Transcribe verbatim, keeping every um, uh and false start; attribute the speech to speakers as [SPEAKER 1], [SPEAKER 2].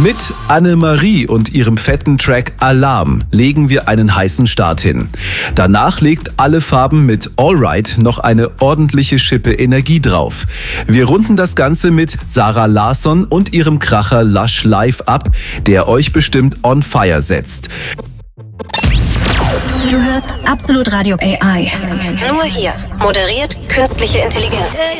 [SPEAKER 1] Mit Annemarie und ihrem fetten Track Alarm legen wir einen heißen Start hin. Danach legt Alle Farben mit Alright noch eine ordentliche Schippe Energie drauf. Wir runden das Ganze mit Zara Larsson und ihrem Kracher Lush Live ab, der euch bestimmt on fire setzt.
[SPEAKER 2] Du hörst Absolut Radio A I.
[SPEAKER 3] Nur hier. Moderiert künstliche Intelligenz.